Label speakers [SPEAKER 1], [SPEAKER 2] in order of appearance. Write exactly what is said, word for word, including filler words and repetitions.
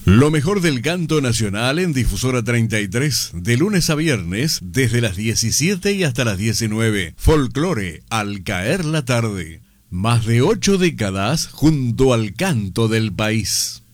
[SPEAKER 1] Lo mejor del canto nacional en Difusora treinta y tres, de lunes a viernes, desde las diecisiete y hasta las diecinueve. Folclore al caer la tarde. Más de ocho décadas junto al canto del país.